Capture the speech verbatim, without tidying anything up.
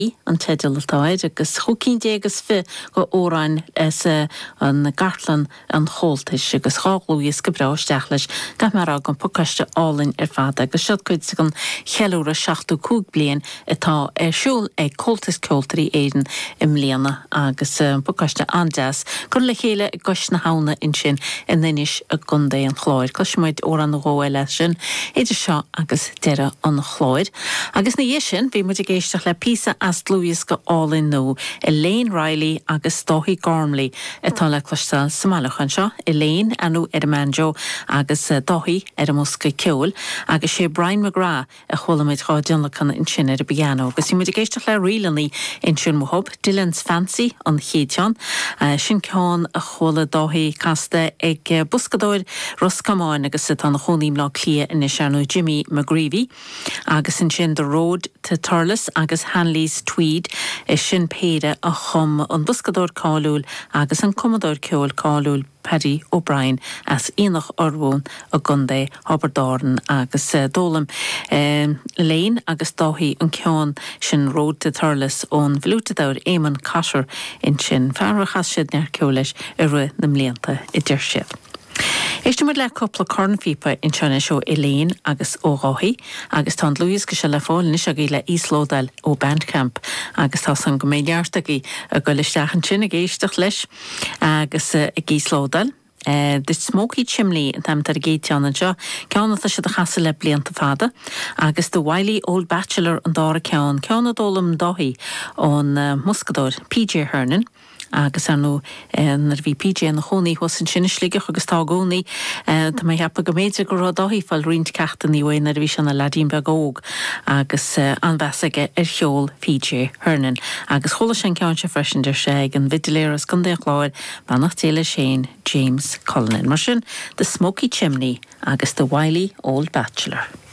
an tedaltáid agus chucín dégus fi go óráin as an gartlan an chóltais agus cháglúíos go braisteach leis ga mar ag an pocaiste álinn ar fada agus siad cuid sa an cheúra seachtú cúg blian atá arsúil ag cóltas ceoltarí éidan im léana agus pocaiste andeas gur le chéile gus na hána in sin in inis a gundé an chláir cosisiid órán na ghóil leis sin idir seo agus deire an chláir agus na dhé sin bhí mu géisteach le písa as Louis go álinn nó Elaine Riley agus Dóthaí Gormley atá le cloisteáil Somalachan seo Elaine anú ar manjo agus Dóthaí ar musca ceol agus sé Brian McGrath a cholamid chá Dionlachan in sin ar a piano agus i mu géisteach le rialaní in sin mohob Dylan's Fancy an chéiteán sin ceán a chola Dóthaí casta ag buscadóir Roscamáin agus sa tan choníim lá clia in Shanú Jimmy McGreevy agus in sin the road to Turles agus Hanley's Tweed is sin péide a chum an buscadóir cáúil agus an commodóir ceol cáúil Paddy O'Brien as ionach orhún a gundé Haberdáran agus uh, dólam um, Elaine agus Dóthaí an ceán sin road to Turles ón bhlútadáir éman Casher in sin fearrachas siad near ceolis a ru na mblianta i dtíir siad. Éiste mar le coppla cornfipa in sena seo Elaine agus Ógáthaí agus tá Louis go se le fáil is a gí le Íslódal ó Bandcamp agus tá san go méideartagaí a go leisteachan sin a géisteach leis agus a Íslódal. Uh, the Smoky Chimney and tam tar géiteán an seo ceanna tá siad a chasa le blianta fada agus the Wiley Old Bachelor an dára ceann ceanna dólam Dóthaí ón uh, muscadóir P J Hernan agus anú nar bhí P J na chonaí was an sin slíigech agus tá gcónaí tá mé heappa go méidir go rá Dóthaí fáil riint ceachtain í bhain nar bhí se na ladín begóg agus anbheasaige ar cheol P J Hernan agus chola sin ceann se freisin der sé an vidiléras gundéach láir bannach téile sin James Cullinan mar sin the Smoky Chimney agus the Wiley Old Bachelor.